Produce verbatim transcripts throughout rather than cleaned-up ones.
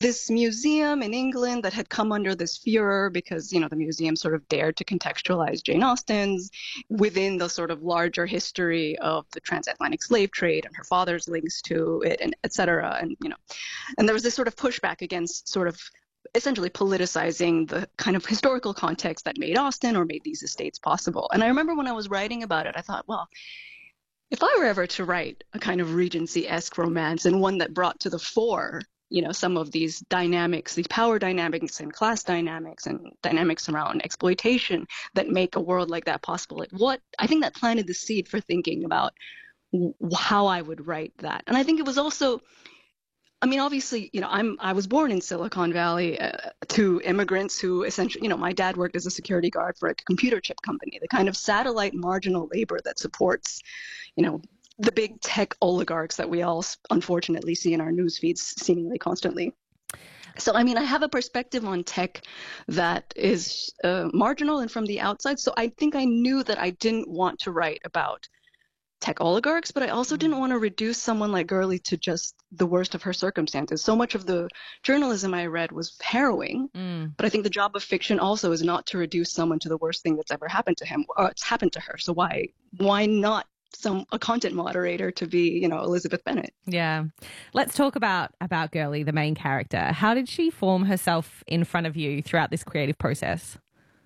this museum in England that had come under this furor because, you know, the museum sort of dared to contextualize Jane Austen's within the sort of larger history of the transatlantic slave trade and her father's links to it, and et cetera. And, you know, and there was this sort of pushback against sort of essentially politicizing the kind of historical context that made Austen or made these estates possible. And I remember when I was writing about it, I thought, well, if I were ever to write a kind of Regency-esque romance and one that brought to the fore, you know, some of these dynamics, these power dynamics and class dynamics and dynamics around exploitation that make a world like that possible, like what, I think that planted the seed for thinking about w- how I would write that. And I think it was also, I mean, obviously, you know, I'm I was born in Silicon Valley uh, to immigrants who essentially, you know, my dad worked as a security guard for a computer chip company, the kind of satellite marginal labor that supports, you know, the big tech oligarchs that we all unfortunately see in our news feeds seemingly constantly. So, I mean, I have a perspective on tech that is uh, marginal and from the outside. So I think I knew that I didn't want to write about tech oligarchs, but I also didn't want to reduce someone like Gurley to just the worst of her circumstances. So much of the journalism I read was harrowing, mm. but I think the job of fiction also is not to reduce someone to the worst thing that's ever happened to him or it's happened to her. So why why not some a content moderator to be, you know, Elizabeth Bennet? Yeah. Let's talk about about Gurley, the main character. How did she form herself in front of you throughout this creative process?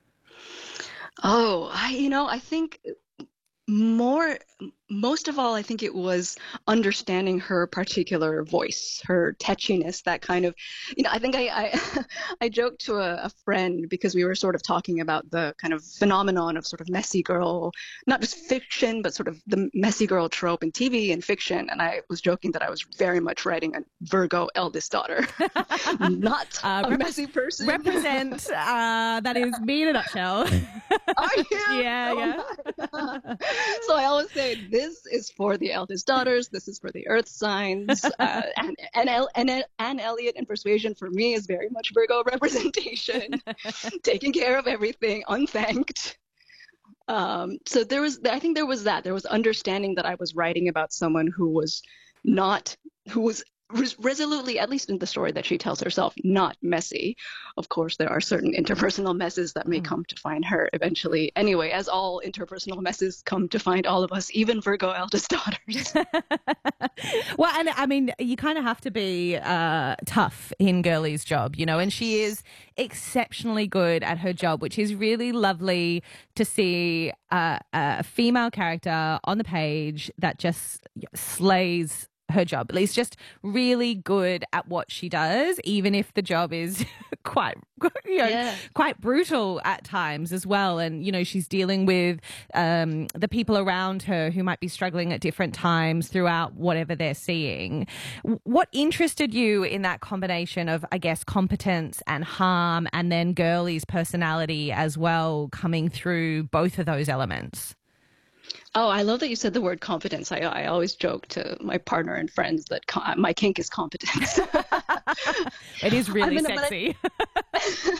Oh, I you know, I think more most of all, I think it was understanding her particular voice, her tetchiness, that kind of, you know, I think I I, I joked to a, a friend because we were sort of talking about the kind of phenomenon of sort of messy girl, not just fiction, but sort of the messy girl trope in T V and fiction. And I was joking that I was very much writing a Virgo eldest daughter, not uh, a rep- messy person. Represent, uh, that is me in a nutshell. Are you? Yeah, oh yeah. So I always say, this is for the eldest daughters. This is for the earth signs. Uh, and and, El- and Anne Elliot and Persuasion for me is very much Virgo representation, taking care of everything, unthanked. Um, so there was, I think there was that. There was understanding that I was writing about someone who was not, who was res- resolutely, at least in the story that she tells herself, not messy. Of course, there are certain interpersonal messes that may mm. come to find her eventually. Anyway, as all interpersonal messes come to find all of us, even Virgo eldest daughters. Well, and I mean, you kind of have to be uh, tough in Gurley's job, you know, and she is exceptionally good at her job, which is really lovely to see uh, a female character on the page that just slays her job. At least just really good at what she does, even if the job is quite, you know, yeah. quite brutal at times as well. And, you know, she's dealing with um, the people around her who might be struggling at different times throughout whatever they're seeing. What interested you in that combination of, I guess, competence and harm, and then Gurley's personality as well coming through both of those elements? Oh, I love that you said the word competence. I, I always joke to my partner and friends that co- my kink is competence. It is really I mean, sexy. But I,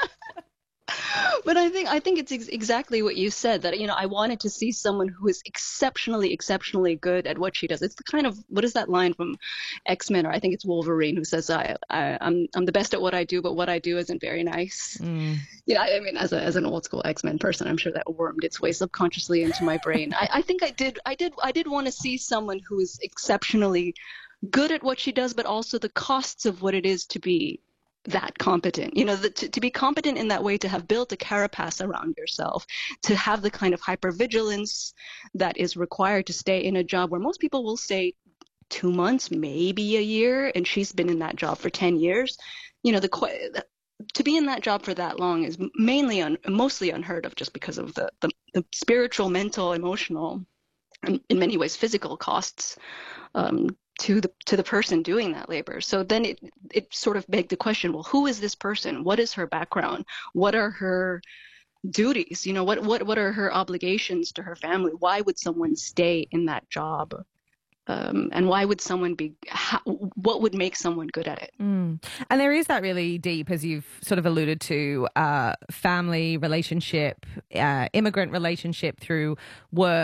but I think I think it's ex- exactly what you said, that, you know, I wanted to see someone who is exceptionally, exceptionally good at what she does. It's the kind of, what is that line from X-Men, or I think it's Wolverine, who says, I, I, I'm I'm the best at what I do, but what I do isn't very nice. Mm. You know, I mean, as a as an old school X-Men person, I'm sure that wormed its way subconsciously into my brain. I, I think I did I did I did want to see someone who is exceptionally good at what she does, but also the costs of what it is to be that competent, you know, the, to, to be competent in that way, to have built a carapace around yourself, to have the kind of hypervigilance that is required to stay in a job where most people will stay two months, maybe a year, and she's been in that job for ten years. You know, the to be in that job for that long is mainly, un, mostly unheard of, just because of the, the, the spiritual, mental, emotional, and in many ways physical costs um, to the to the person doing that labor. So then it it sort of begged the question, well, who is this person? What is her background? What are her duties? You know, what what what are her obligations to her family? Why would someone stay in that job? Um, and why would someone be, how, what would make someone good at it? Mm. And there is that really deep, as you've sort of alluded to, uh, family relationship, uh, immigrant relationship through work,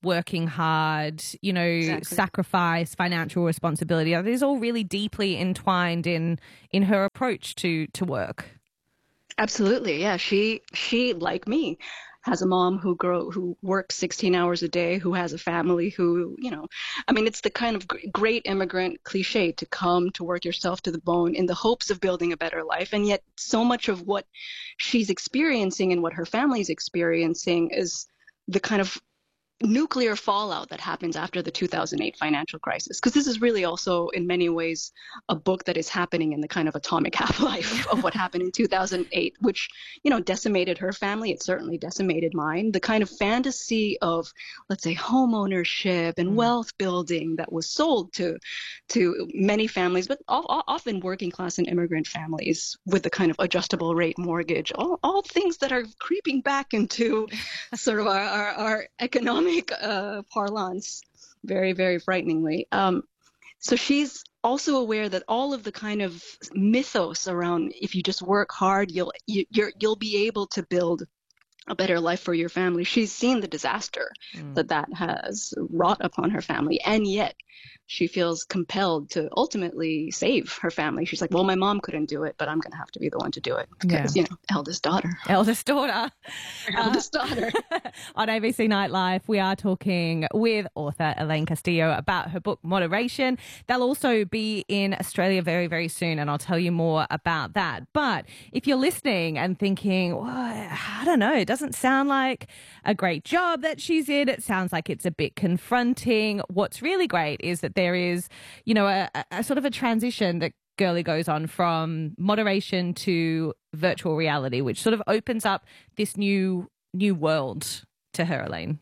working hard, you know, Exactly. sacrifice, financial responsibility. That is all really deeply entwined in in her approach to to work. Absolutely. Yeah. She, she, like me, has a mom who grow, who works sixteen hours a day, who has a family who, you know, I mean, it's the kind of gr- great immigrant cliche to come to work yourself to the bone in the hopes of building a better life. And yet so much of what she's experiencing and what her family's experiencing is the kind of nuclear fallout that happens after the two thousand eight financial crisis. Because this is really also, in many ways, a book that is happening in the kind of atomic half-life of what happened in two thousand eight, which, you know, decimated her family. It certainly decimated mine. The kind of fantasy of, let's say, home ownership and Mm. wealth building that was sold to to many families, but all, often working class and immigrant families with the kind of adjustable rate mortgage, all, all things that are creeping back into sort of our, our, our economic uh, parlance very, very frighteningly. Um, so she's also aware that all of the kind of mythos around if you just work hard, you'll you, you're, you'll be able to build a better life for your family. She's seen the disaster Mm. that that has wrought upon her family, and yet she feels compelled to ultimately save her family. She's like, well, my mom couldn't do it, but I'm going to have to be the one to do it Yeah. because, you know, eldest daughter. Eldest daughter. Eldest daughter. On A B C Nightlife, we are talking with author Elaine Castillo about her book, Moderation. They'll also be in Australia very, very soon, and I'll tell you more about that. But if you're listening and thinking, well, I don't know, it doesn't sound like a great job that she's in. It sounds like it's a bit confronting. What's really great is that there is, you know, a, a sort of a transition that Girlie goes on from moderation to virtual reality, which sort of opens up this new new world to her, Elaine.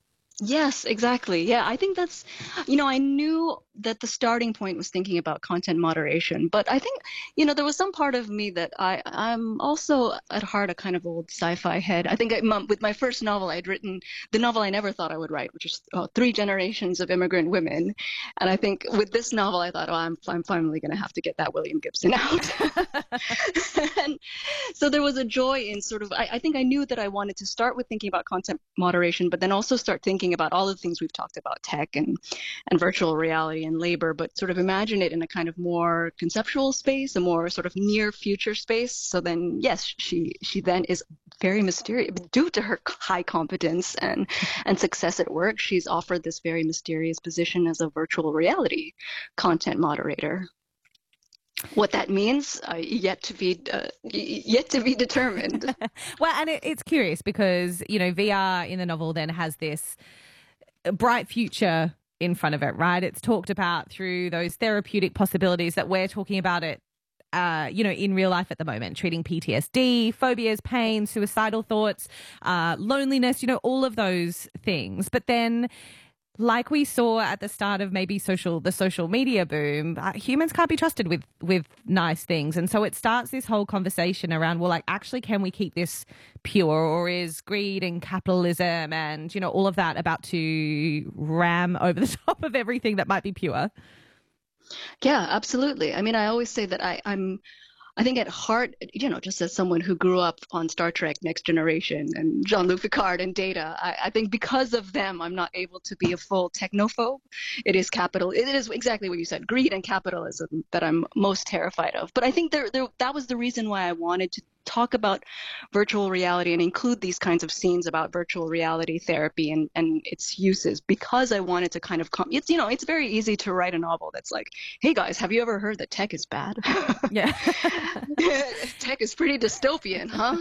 Yes, exactly. Yeah, I think that's, you know, I knew that the starting point was thinking about content moderation, but I think, you know, there was some part of me that I, I'm also at heart a kind of old sci-fi head. I think I, m- with my first novel, I'd written the novel I never thought I would write, which is uh, Three Generations of Immigrant Women. And I think with this novel, I thought, oh, I'm, I'm finally going to have to get that William Gibson out. And so there was a joy in sort of, I, I think I knew that I wanted to start with thinking about content moderation, but then also start thinking about all the things we've talked about, tech and, and virtual reality and labor, but sort of imagine it in a kind of more conceptual space, a more sort of near future space. So then, yes, she she then is very mysterious. Due to her high competence and, and success at work, she's offered this very mysterious position as a virtual reality content moderator. What that means, uh, yet to be uh, yet to be determined. Well, and it, it's curious because, you know, V R in the novel then has this bright future in front of it, right? It's talked about through those therapeutic possibilities that we're talking about it, uh, you know, in real life at the moment, treating P T S D, phobias, pain, suicidal thoughts, uh, loneliness, you know, all of those things. But then, like we saw at the start of maybe social the social media boom, uh, humans can't be trusted with with nice things, and so it starts this whole conversation around, well, like, actually, can we keep this pure, or is greed and capitalism and, you know, all of that about to ram over the top of everything that might be pure? Yeah, absolutely. I mean, I always say that I, I'm I think at heart, you know, just as someone who grew up on Star Trek, Next Generation, and Jean-Luc Picard and Data, I, I think because of them, I'm not able to be a full technophobe. It is capital. It is exactly what you said, greed and capitalism, that I'm most terrified of. But I think there, there, that was the reason why I wanted to talk about virtual reality and include these kinds of scenes about virtual reality therapy and, and its uses, because I wanted to kind of, com- it's, you know, it's very easy to write a novel that's like, hey guys, have you ever heard that tech is bad? Yeah. Tech is pretty dystopian, huh?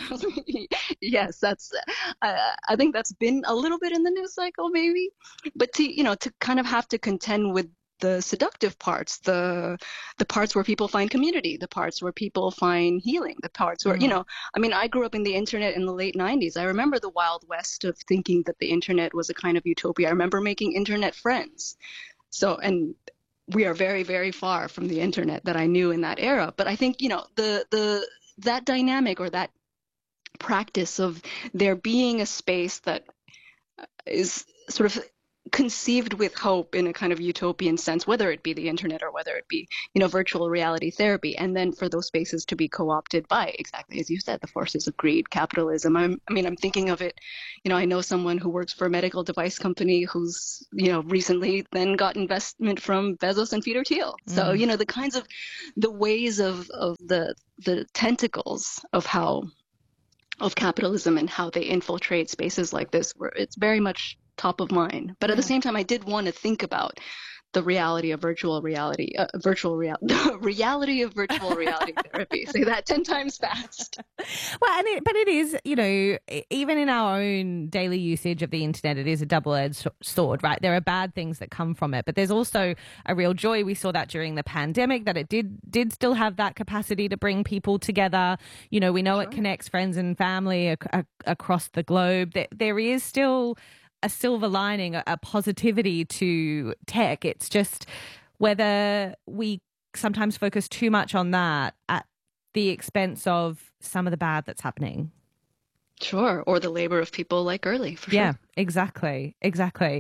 Yes, that's, uh, I think that's been a little bit in the news cycle maybe, but to, you know, to kind of have to contend with the seductive parts, the the parts where people find community, the parts where people find healing, the parts where, you Mm. know, I mean, I grew up in the internet in the late nineties. I remember the Wild West of thinking that the internet was a kind of utopia. I remember making internet friends. So, and we are very, very far from the internet that I knew in that era. But I think, you know, the the that dynamic or that practice of there being a space that is sort of conceived with hope in a kind of utopian sense, whether it be the internet or whether it be, you know, virtual reality therapy, and then for those spaces to be co-opted by, exactly as you said, the forces of greed, capitalism. I'm, I mean, I'm thinking of it, you know, I know someone who works for a medical device company who's, you know, recently then got investment from Bezos and Peter Thiel. Mm. So, you know, the kinds of, the ways of, of the, the tentacles of how, of capitalism and how they infiltrate spaces like this, where it's very much top of mind. But yeah. At the same time, I did want to think about the reality of virtual reality, uh, virtual real, the reality of virtual reality therapy. Say that ten times fast. Well, and it, but it is, you know, even in our own daily usage of the internet, it is a double-edged sword, right? There are bad things that come from it, but there's also a real joy. We saw that during the pandemic, that it did did still have that capacity to bring people together. You know, we know sure. It connects friends and family ac- ac- across the globe. There, there is still a silver lining, a, a positivity to tech. It's just whether we sometimes focus too much on that at the expense of some of the bad that's happening. Sure. Or the labor of people like Gurley, for yeah, sure. Yeah, exactly. Exactly.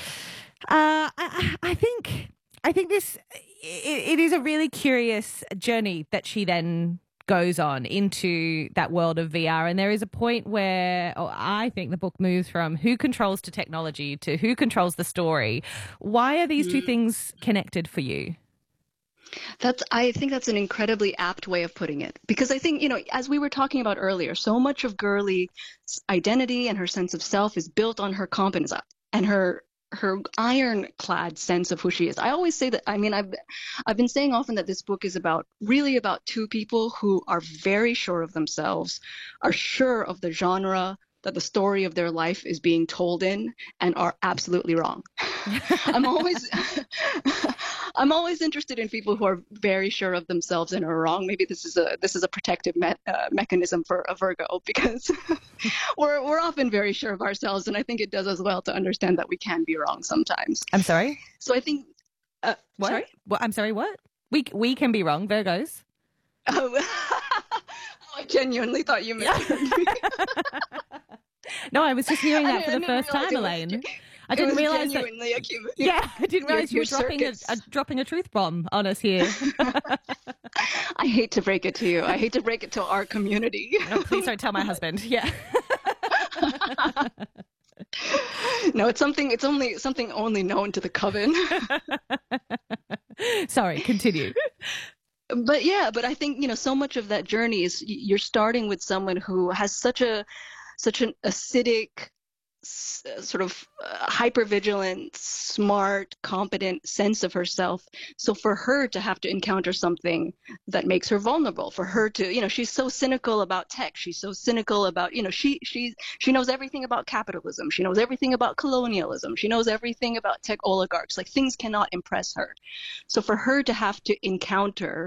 Uh, I, I think, I think this, it, it is a really curious journey that she then goes on into that world of V R. And there is a point where oh, I think the book moves from who controls to technology to who controls the story. Why are these mm. two things connected for you? That's, I think that's an incredibly apt way of putting it, because I think, you know, as we were talking about earlier, so much of Gurley's identity and her sense of self is built on her competence and her her ironclad sense of who she is. I always say that, I mean, I've, I've been saying often that this book is about really about two people who are very sure of themselves, are sure of the genre that the story of their life is being told in, and are absolutely wrong. I'm always, I'm always interested in people who are very sure of themselves and are wrong. Maybe this is a this is a protective me- uh, mechanism for a Virgo, because we're we're often very sure of ourselves, and I think it does us well to understand that we can be wrong sometimes. I'm sorry. So I think. Uh, what? Sorry. What? I'm sorry. What? We we can be wrong, Virgos. Oh, I genuinely thought you meant me. No, I was just hearing that for the first time, Elaine. I didn't realize that. Yeah, I didn't realize you were dropping a, a dropping a truth bomb on us here. I hate to break it to you. I hate to break it to our community. No, please don't tell my husband. Yeah. No, it's something. It's only something only known to the coven. Sorry, continue. But yeah, but I think, you know, so much of that journey is you're starting with someone who has such a such an acidic, sort of uh, hypervigilant, smart, competent sense of herself. So for her to have to encounter something that makes her vulnerable, for her to, you know, she's so cynical about tech. She's so cynical about, you know, she she she knows everything about capitalism. She knows everything about colonialism. She knows everything about tech oligarchs. Like, things cannot impress her. So for her to have to encounter,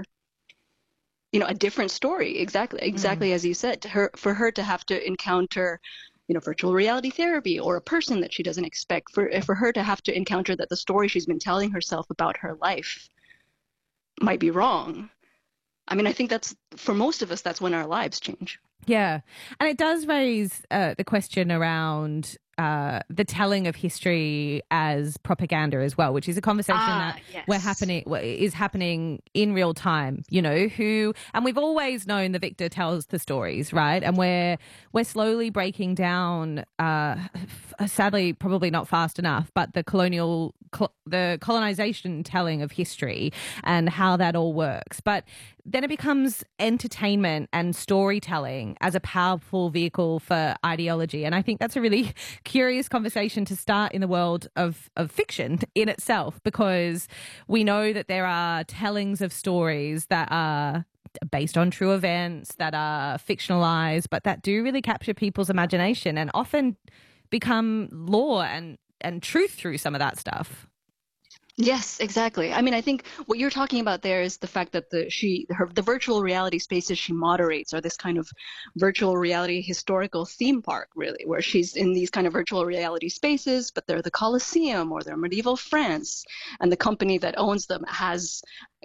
you know, a different story, exactly, exactly mm. as you said, to her, for her to have to encounter, you know, virtual reality therapy or a person that she doesn't expect, for for her to have to encounter that the story she's been telling herself about her life might be wrong. I mean, I think that's, for most of us, that's when our lives change. Yeah. And it does raise uh, the question around uh, the telling of history as propaganda as well, which is a conversation ah, that yes. we're happening is happening in real time. You know, who, and we've always known the victor tells the stories, right? And we're we're slowly breaking down, uh, sadly, probably not fast enough, but the colonial, col- the colonization telling of history and how that all works. But then it becomes entertainment and storytelling as a powerful vehicle for ideology. And I think that's a really curious conversation to start in the world of, of fiction in itself, because we know that there are tellings of stories that are based on true events, that are fictionalized, but that do really capture people's imagination and often become law and, and truth through some of that stuff. Yes, exactly. I mean, I think what you're talking about there is the fact that the she her the virtual reality spaces she moderates are this kind of virtual reality historical theme park, really, where she's in these kind of virtual reality spaces, but they're the Colosseum or they're medieval France, and the company that owns them has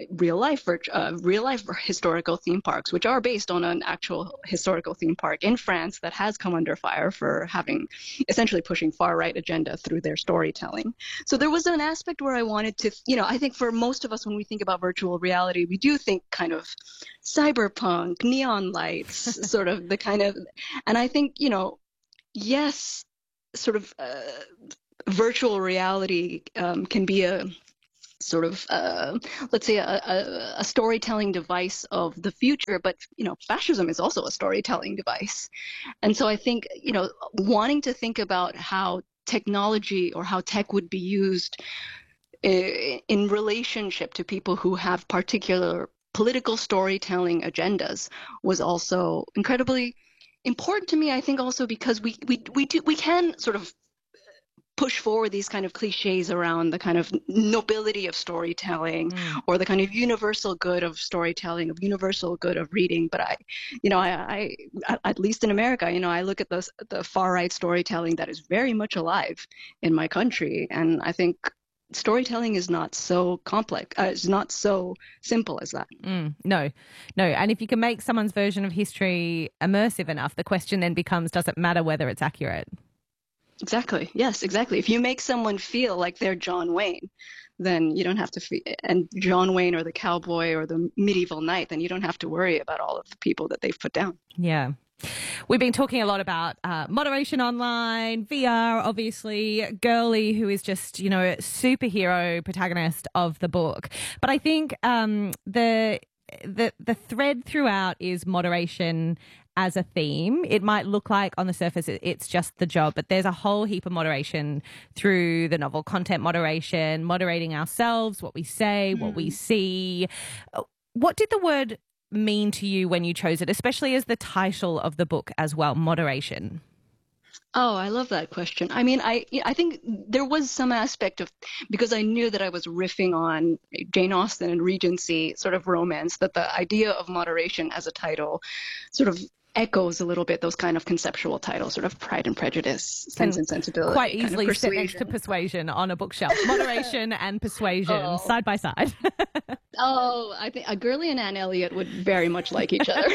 real life uh, real life historical theme parks, which are based on an actual historical theme park in France that has come under fire for having essentially pushing far right agenda through their storytelling. So there was an aspect where I wanted to, you know, I think for most of us when we think about virtual reality, we do think kind of cyberpunk, neon lights, sort of the kind of, and I think, you know, yes, sort of uh, virtual reality um, can be a sort of, uh, let's say, a, a, a storytelling device of the future. But, you know, fascism is also a storytelling device. And so I think, you know, wanting to think about how technology or how tech would be used in, in relationship to people who have particular political storytelling agendas was also incredibly important to me. I think also because we, we, we, do, we can sort of push forward these kind of cliches around the kind of nobility of storytelling mm. or the kind of universal good of storytelling, of universal good of reading. But I, you know, I, I at least in America, you know, I look at the, the far right storytelling that is very much alive in my country. And I think storytelling is not so complex. Uh, it's not so simple as that. Mm, no, no. And if you can make someone's version of history immersive enough, the question then becomes, does it matter whether it's accurate? Exactly. Yes, exactly. If you make someone feel like they're John Wayne, then you don't have to feel, and John Wayne or the cowboy or the medieval knight, then you don't have to worry about all of the people that they've put down. Yeah. We've been talking a lot about uh, moderation online, V R, obviously, Girly, who is just, you know, superhero protagonist of the book. But I think um, the the the thread throughout is moderation as a theme. It might look like on the surface it's just the job, but there's a whole heap of moderation through the novel. Content moderation, moderating ourselves, what we say, what mm. we see. What did the word mean to you when you chose it, especially as the title of the book as well, moderation? Oh, I love that question. I mean, I I think there was some aspect of, because I knew that I was riffing on Jane Austen and Regency sort of romance, that the idea of moderation as a title sort of echoes a little bit those kind of conceptual titles, sort of Pride and Prejudice, Sense and Sensibility. Quite easily kind of sit next to Persuasion on a bookshelf. Moderation and Persuasion, oh. side by side. Oh, I think a Girly and Anne Elliot would very much like each other.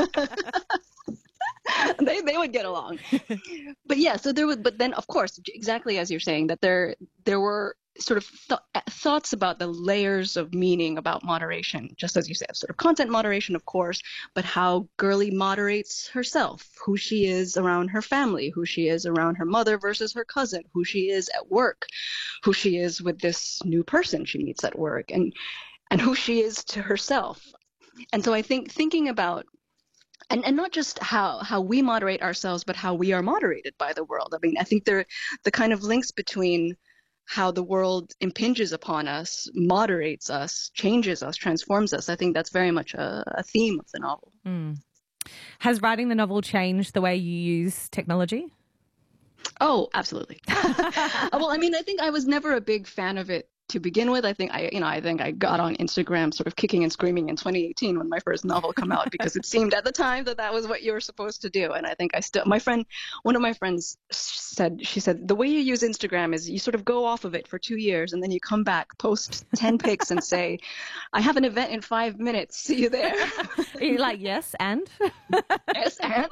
they they would get along. But yeah, so there would, but then of course, exactly as you're saying, that there there were sort of th- thoughts about the layers of meaning about moderation, just as you said, sort of content moderation, of course, but how Girly moderates herself, who she is around her family, who she is around her mother versus her cousin, who she is at work, who she is with this new person she meets at work, and and who she is to herself. And so I think thinking about And, and not just how, how we moderate ourselves, but how we are moderated by the world. I mean, I think there the kind of links between how the world impinges upon us, moderates us, changes us, transforms us. I think that's very much a, a theme of the novel. Mm. Has writing the novel changed the way you use technology? Oh, absolutely. Well, I mean, I think I was never a big fan of it to begin with. I think I, you know, I think I got on Instagram sort of kicking and screaming in twenty eighteen when my first novel came out, because it seemed at the time that that was what you were supposed to do. And I think I still, my friend, one of my friends said, she said, the way you use Instagram is you sort of go off of it for two years and then you come back, post ten pics and say, I have an event in five minutes. See you there. Are you like, yes, and? Yes, and?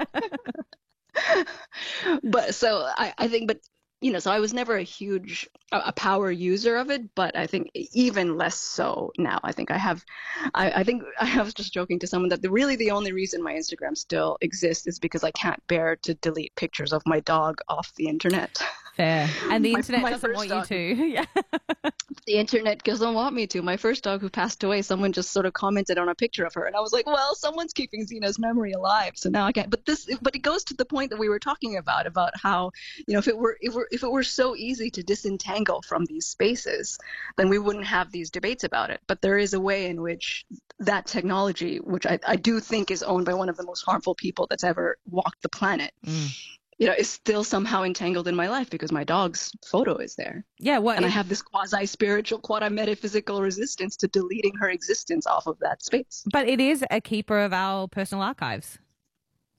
But so I, I think, but you know, so I was never a huge a power user of it, but I think even less so now. I think I have, I, I think I was just joking to someone that the, really the only reason my Instagram still exists is because I can't bear to delete pictures of my dog off the internet. Fair. And the my, internet my doesn't want dog, you to. Yeah. The internet doesn't want me to. My first dog who passed away, someone just sort of commented on a picture of her, and I was like, well, someone's keeping Xena's memory alive, so now I can't. But this, but it goes to the point that we were talking about, about how, you know, if it were, if, we're, if it were so easy to disentangle from these spaces, then we wouldn't have these debates about it. But there is a way in which that technology, which I, I do think is owned by one of the most harmful people that's ever walked the planet, mm. you know, is still somehow entangled in my life because my dog's photo is there. Yeah, well, and it, I have this quasi-spiritual, quasi-metaphysical resistance to deleting her existence off of that space. But it is a keeper of our personal archives.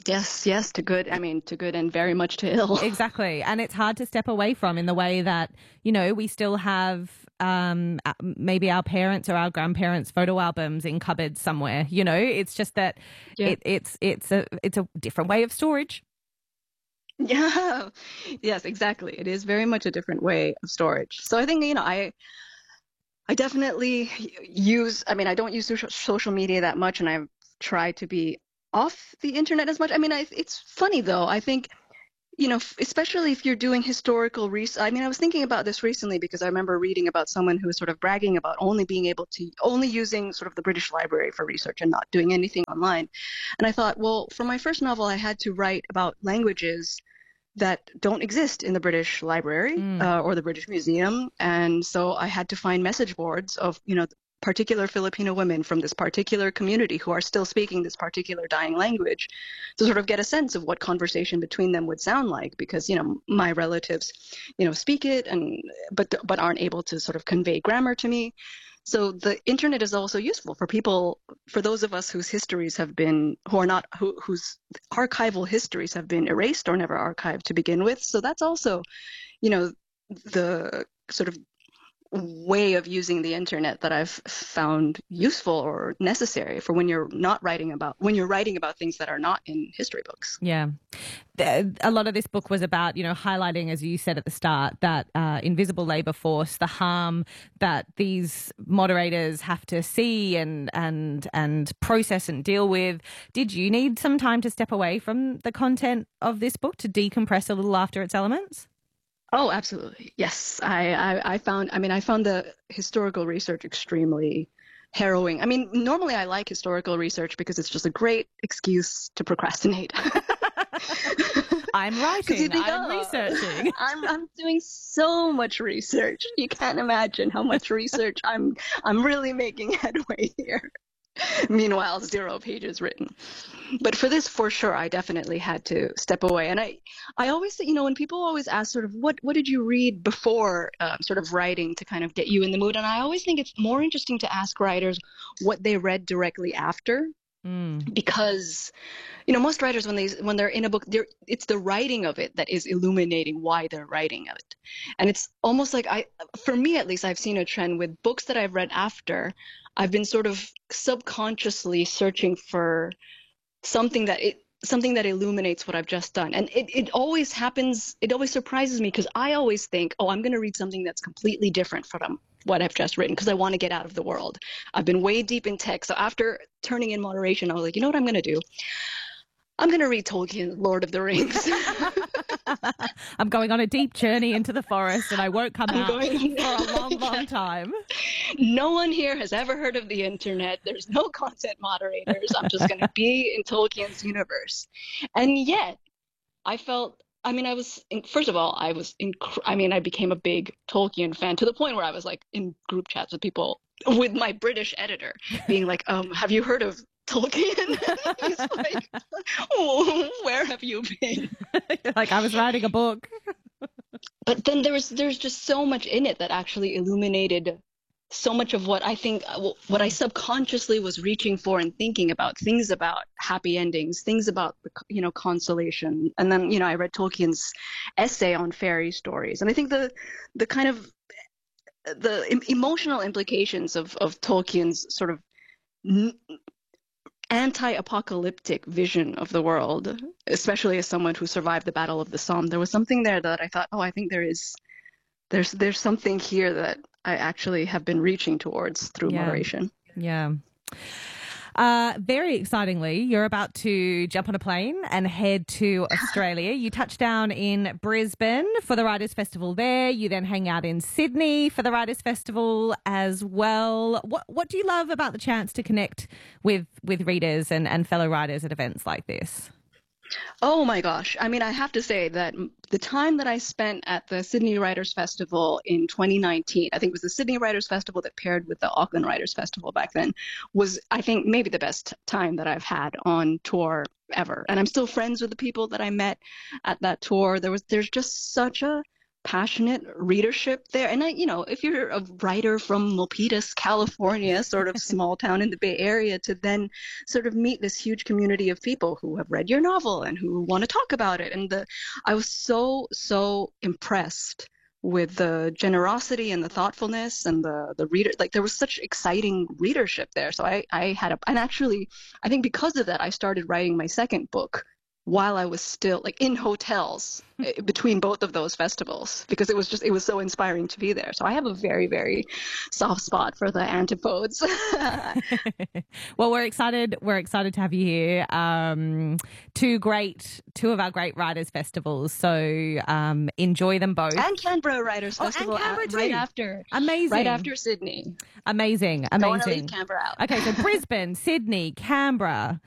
Yes, yes, to good. I mean, to good and very much to ill. Exactly. And it's hard to step away from in the way that, you know, we still have um, uh, maybe our parents or our grandparents' photo albums in cupboards somewhere. You know, it's just that Yeah. it, it's it's a it's a different way of storage. Yeah. Yes, exactly. It is very much a different way of storage. So I think, you know, I I definitely use, I mean, I don't use social, social media that much, and I've tried to be off the internet as much. I mean, I, it's funny though. I think, you know, especially if you're doing historical research. I mean, I was thinking about this recently because I remember reading about someone who was sort of bragging about only being able to, only using sort of the British Library for research and not doing anything online. And I thought, well, for my first novel, I had to write about languages that don't exist in the British Library Mm. uh, or the British Museum. And so I had to find message boards of, you know, particular Filipino women from this particular community who are still speaking this particular dying language to sort of get a sense of what conversation between them would sound like, because, you know, my relatives, you know, speak it and but but aren't able to sort of convey grammar to me. So the internet is also useful for people, for those of us whose histories have been, who are not, who, whose archival histories have been erased or never archived to begin with. So that's also, you know, the sort of way of using the internet that I've found useful or necessary for when you're not writing about, when you're writing about things that are not in history books. Yeah. A lot of this book was about, you know, highlighting, as you said at the start, that uh, invisible labour force, the harm that these moderators have to see and and and process and deal with. Did you need some time to step away from the content of this book to decompress a little after its elements? Oh, absolutely. Yes. I, I, I found, I mean, I found the historical research extremely harrowing. I mean, normally I like historical research because it's just a great excuse to procrastinate. I'm writing, think, I'm oh, researching. I'm, I'm doing so much research. You can't imagine how much research I'm, I'm really making headway here. Meanwhile, zero pages written. But for this, for sure, I definitely had to step away. And I, I always, you know, when people always ask sort of what, what did you read before uh, sort of writing to kind of get you in the mood? And I always think it's more interesting to ask writers what they read directly after. Mm. Because, you know, most writers, when they when they're in a book, they're it's the writing of it that is illuminating why they're writing it. And it's almost like I, for me at least, I've seen a trend with books that I've read after. I've been sort of subconsciously searching for something that it something that illuminates what I've just done. And it, it always happens, it always surprises me because I always think, oh, I'm going to read something that's completely different from what I've just written because I want to get out of the world. I've been way deep in text. So after turning in moderation, I was like, you know what I'm going to do? I'm going to read Tolkien, Lord of the Rings. I'm going on a deep journey into the forest and I won't come I'm out going- for a long, long time. No one here has ever heard of the internet. There's no content moderators. I'm just going to be in Tolkien's universe. And yet, I felt, I mean, I was, first of all, I was, inc- I mean, I became a big Tolkien fan to the point where I was like in group chats with people, with my British editor, being like, um, have you heard of Tolkien? He's like, oh, where have you been? Like, I was writing a book. But then there was, there's just so much in it that actually illuminated so much of what I think, what I subconsciously was reaching for and thinking about, things about happy endings, things about, you know, consolation. And then, you know, I read Tolkien's essay on fairy stories. And I think the, the kind of, the emotional implications of, of Tolkien's sort of anti-apocalyptic vision of the world, especially as someone who survived the Battle of the Somme, there was something there that I thought, oh, I think there is, there's, there's something here that I actually have been reaching towards through Yeah. moderation. Yeah. Uh, very excitingly, you're about to jump on a plane and head to Australia. You touch down in Brisbane for the Writers' Festival there. You then hang out in Sydney for the Writers' Festival as well. What What do you love about the chance to connect with, with readers and, and fellow writers at events like this? Oh my gosh. I mean, I have to say that the time that I spent at the Sydney Writers' Festival in twenty nineteen, I think it was the Sydney Writers' Festival that paired with the Auckland Writers' Festival back then, was, I think, maybe the best time that I've had on tour ever. And I'm still friends with the people that I met at that tour. There was, there's just such a passionate readership there. And I, you know, if you're a writer from Milpitas, California, sort of small town in the Bay Area, to then sort of meet this huge community of people who have read your novel and who want to talk about it. And the, I was so, so impressed with the generosity and the thoughtfulness and the the reader, like there was such exciting readership there. So I I had a, and actually I think because of that I started writing my second book while I was still like in hotels between both of those festivals, because it was just, it was so inspiring to be there. So I have a very, very soft spot for the Antipodes. Well, we're excited. We're excited to have you here. Um, two great, two of our great writers festivals. So um, enjoy them both. And Canberra Writers oh, Festival and Canberra right too. after. Amazing. Right after Sydney. Amazing. Amazing. Don't want to leave Canberra out. Okay, so Brisbane, Sydney, Canberra.